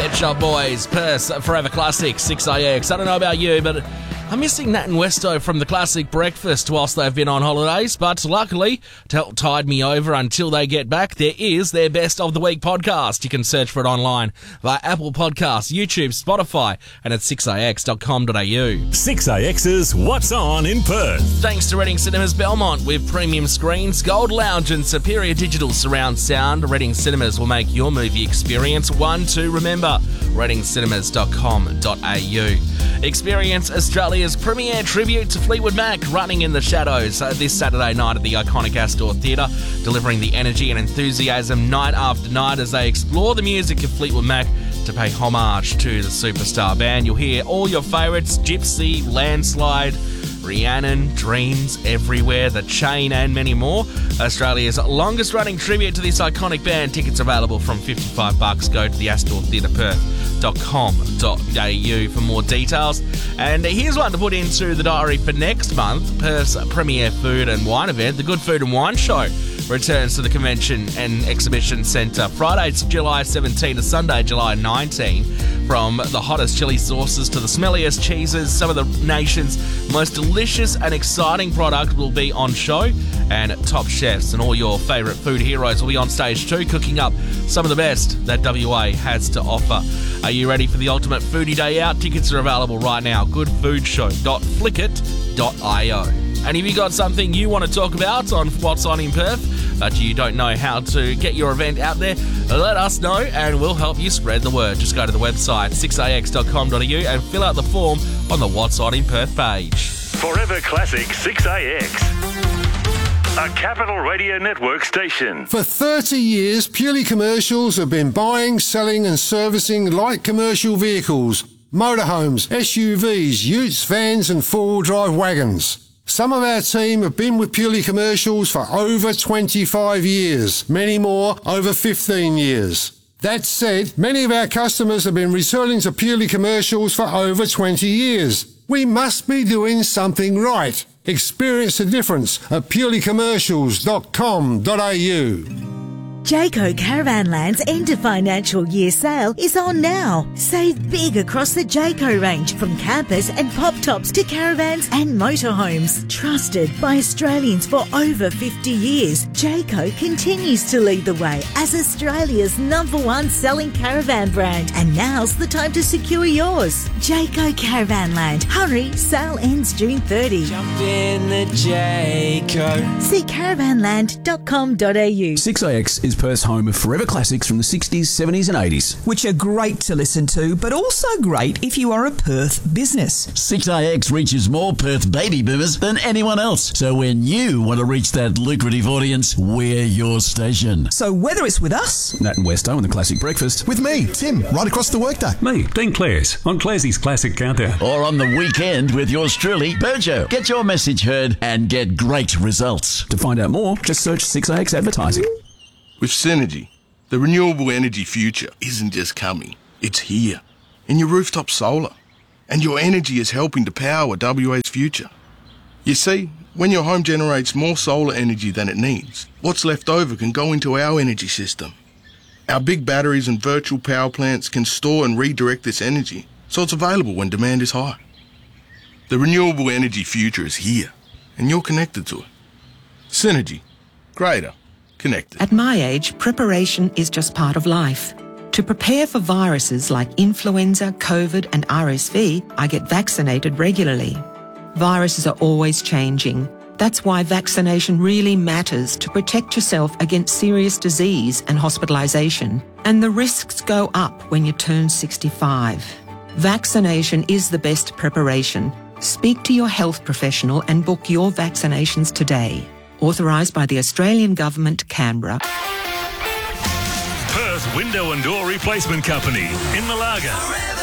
Pet Shop Boys, Perth Forever Classic, 6AX. I don't know about you, but I'm missing Nat and Westo from the Classic Breakfast whilst they've been on holidays, but luckily, to help tide me over until they get back, there is their Best of the Week podcast. You can search for it online via Apple Podcasts, YouTube, Spotify, and at 6AX.com.au. 6AX's What's On in Perth. Thanks to Reading Cinemas Belmont with premium screens, gold lounge and superior digital surround sound, Reading Cinemas will make your movie experience one to remember. ReadingCinemas.com.au. Experience Australia's premiere tribute to Fleetwood Mac, Running in the Shadows, this Saturday night at the iconic Astor Theatre, delivering the energy and enthusiasm night after night as they explore the music of Fleetwood Mac to pay homage to the superstar band. You'll hear all your favourites: Gypsy, Landslide, Rhiannon, Dreams, Everywhere, The Chain, and many more. Australia's longest running tribute to this iconic band. Tickets available from $55. Go to the astortheatreperth.com.au for more details. And here's one to put into the diary for next month. Perth's premier food and wine event, the Good Food and Wine Show, returns to the Convention and Exhibition Centre Friday, July 17 to Sunday, July 19. From the hottest chili sauces to the smelliest cheeses, some of the nation's most delicious and exciting product will be on show, and top chefs and all your favourite food heroes will be on stage too, cooking up some of the best that WA has to offer. Are you ready for the ultimate foodie day out? Tickets are available right now. goodfoodshow.flickit.io. And if you got something you want to talk about on What's On in Perth, but you don't know how to get your event out there, let us know and we'll help you spread the word. Just go to the website 6ax.com.au and fill out the form on the What's On in Perth page. Forever Classic 6AX. A Capital Radio Network station. For 30 years, Purely Commercials have been buying, selling and servicing light commercial vehicles, motorhomes, SUVs, utes, vans and four-wheel drive wagons. Some of our team have been with Purely Commercials for over 25 years, many more over 15 years. That said, many of our customers have been returning to Purely Commercials for over 20 years. We must be doing something right. Experience the difference at purelycommercials.com.au. Jayco Caravanland's end of financial year sale is on now. Save big across the Jayco range, from campers and pop tops to caravans and motorhomes. Trusted by Australians for over 50 years, Jayco continues to lead the way as Australia's #1 selling caravan brand. And now's the time to secure yours. Jayco Caravanland. Hurry, sale ends June 30. Jump in the Jayco. See caravanland.com.au. 6AX is Perth's home of forever classics from the 60s, 70s and 80s. Which are great to listen to, but also great if you are a Perth business. 6AX reaches more Perth baby boomers than anyone else. So when you want to reach that lucrative audience, we're your station. So whether it's with us, Nat and Westo on the Classic Breakfast, with me, Tim, right across the workday. Me, Dean Clares, on Clarsey's Classic Countdown. Or on the weekend with yours truly, Berjo. Get your message heard and get great results. To find out more, just search 6AX Advertising. With Synergy, the renewable energy future isn't just coming, it's here. In your rooftop solar. And your energy is helping to power WA's future. You see, when your home generates more solar energy than it needs, what's left over can go into our energy system. Our big batteries and virtual power plants can store and redirect this energy, so it's available when demand is high. The renewable energy future is here, and you're connected to it. Synergy. Greater. Connected. At my age, preparation is just part of life. To prepare for viruses like influenza, COVID and RSV, I get vaccinated regularly. Viruses are always changing. That's why vaccination really matters, to protect yourself against serious disease and hospitalisation. And the risks go up when you turn 65. Vaccination is the best preparation. Speak to your health professional and book your vaccinations today. Authorised by the Australian Government, Canberra. Perth Window and Door Replacement Company in Malaga.